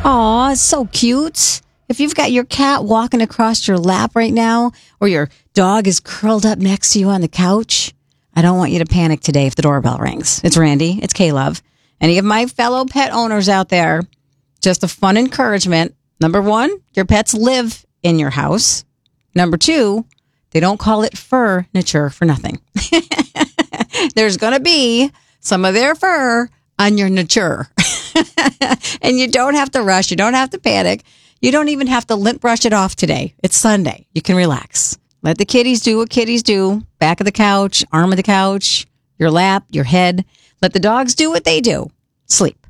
Aw, it's so cute. If you've got your cat walking across your lap right now, or your dog is curled up next to you on the couch, I don't want you to panic today if the doorbell rings. It's Randy. It's K-Love. Any of my fellow pet owners out there, just a fun encouragement. Number one, your pets live in your house. Number two, they don't call it furniture for nothing. There's going to be some of their fur on your nature. And you don't have to rush. You don't have to panic. You don't even have to lint brush it off today. It's Sunday. You can relax. Let the kitties do what kitties do. Back of the couch, arm of the couch, your lap, your head. Let the dogs do what they do. Sleep.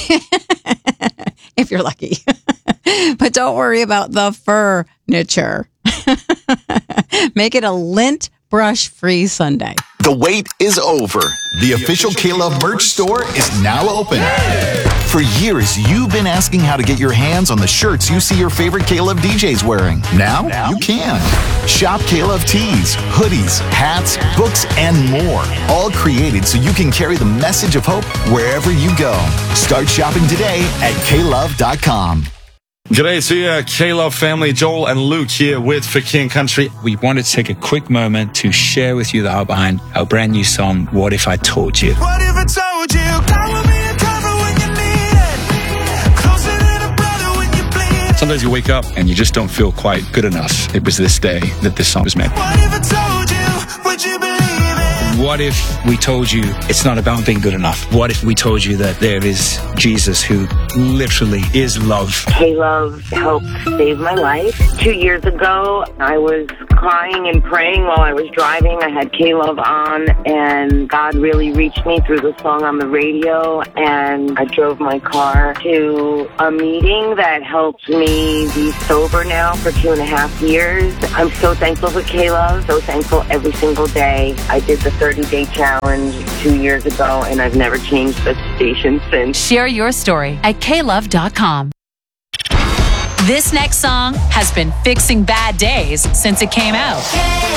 If you're lucky. But don't worry about the furniture. Make it a lint brush-free Sunday. The wait is over. The official K-Love merch store is now open. For years, you've been asking how to get your hands on the shirts you see your favorite K-Love DJs wearing. Now you can. Shop K-Love tees, hoodies, hats, books, and more. All created so you can carry the message of hope wherever you go. Start shopping today at klove.com. G'day to you, K-Love family. Joel and Luke here with For King Country. We wanted to take a quick moment to share with you the art behind our brand new song, What If I Told You? What if I told you? God will be a cover when you need it. Closer than a brother when you bleed. Sometimes you wake up and you just don't feel quite good enough. It was this day that this song was made. What if I told you? Would you believe it? What if we told you it's not about being good enough? What if we told you that there is Jesus who literally is love? K-Love helped save my life. 2 years ago, I was crying and praying while I was driving. I had K-Love on, and God really reached me through the song on the radio, and I drove my car to a meeting that helped me be sober now for 2.5 years. I'm so thankful for K-Love, so thankful every single day. I did the 30-day challenge 2 years ago, and I've never changed the station since. Share your story at klove.com. This next song has been fixing bad days since it came out.